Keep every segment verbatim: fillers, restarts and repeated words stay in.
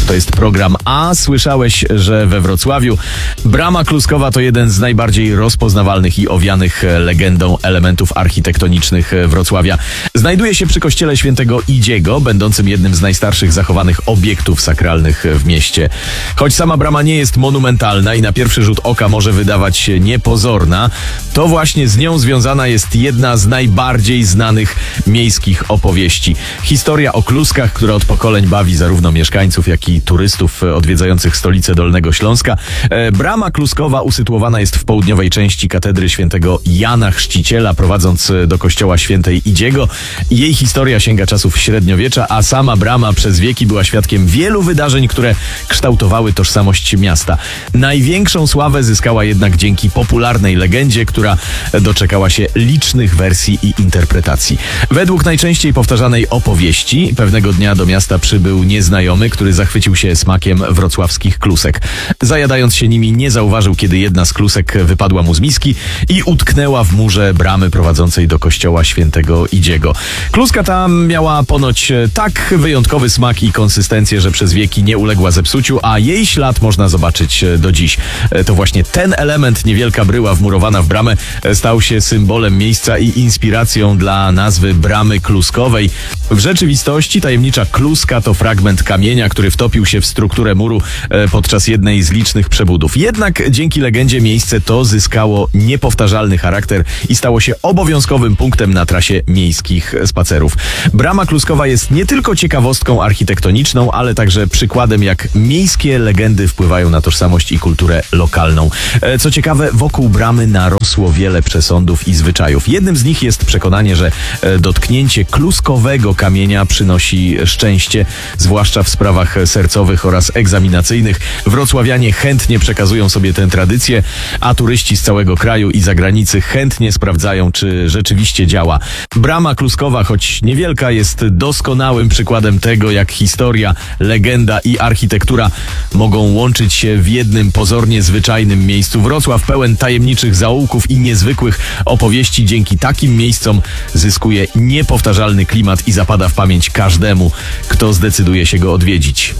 To jest program A. Słyszałeś, że we Wrocławiu Brama Kluskowa to jeden z najbardziej rozpoznawalnych i owianych legendą elementów architektonicznych Wrocławia. Znajduje się przy kościele świętego Idziego, będącym jednym z najstarszych zachowanych obiektów sakralnych w mieście. Choć sama brama nie jest monumentalna i na pierwszy rzut oka może wydawać się niepozorna, to właśnie z nią związana jest jedna z najbardziej znanych miejskich opowieści. Historia o kluskach, która od pokoleń bawi zarówno mieszkańców, jak i turystów odwiedzających stolicę Dolnego Śląska. Brama Kluskowa usytuowana jest w południowej części katedry świętego Jana Chrzciciela, prowadząc do kościoła świętej Idziego. Jej historia sięga czasów średniowiecza, a sama brama przez wieki była świadkiem wielu wydarzeń, które kształtowały tożsamość miasta. Największą sławę zyskała jednak dzięki popularnej legendzie, która doczekała się licznych wersji i interpretacji. Według najczęściej powtarzanej opowieści, pewnego dnia do miasta przybył nieznajomy, który zachwycił się smakiem wrocławskich klusek. Zajadając się nimi, nie zauważył, kiedy jedna z klusek wypadła mu z miski i utknęła w murze bramy prowadzącej do kościoła świętego Idziego. Kluska ta miała ponoć tak wyjątkowy smak i konsystencję, że przez wieki nie uległa zepsuciu, a jej ślad można zobaczyć do dziś. To właśnie ten element, niewielka bryła wmurowana w bramę, stał się symbolem miejsca i inspiracją dla nazwy Bramy Kluskowej. W rzeczywistości tajemnicza kluska to fragment kamienia, który wtopił się w strukturę muru podczas jednej z licznych przebudów. Jednak dzięki legendzie miejsce to zyskało niepowtarzalny charakter i stało się obowiązkowym punktem na trasie miejskich spacerów. Brama Kluskowa jest nie tylko ciekawostką architektoniczną, ale także przykładem, jak miejskie legendy wpływają na tożsamość i kulturę lokalną. Co ciekawe, wokół bramy narosło wiele przesądów i zwyczajów. Jednym z nich jest przekonanie, że dotknięcie kluskowego kamienia przynosi szczęście, zwłaszcza w sprawach sercowych oraz egzaminacyjnych. Wrocławianie chętnie przekazują sobie tę tradycję, a turyści z całego kraju i zagranicy chętnie sprawdzają, czy rzeczywiście działa. Brama Kluskowa, choć niewielka, jest doskonałym przykładem tego, jak historia, legenda i architektura mogą łączyć się w jednym pozornie zwyczajnym miejscu. Wrocław pełen tajemniczych zaułków i niezwykłych opowieści dzięki takim miejscom zyskuje niepowtarzalny klimat i zapada w pamięć każdemu, kto zdecyduje się go odwiedzić.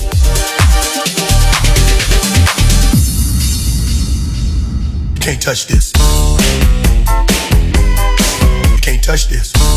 You can't touch this. You can't touch this.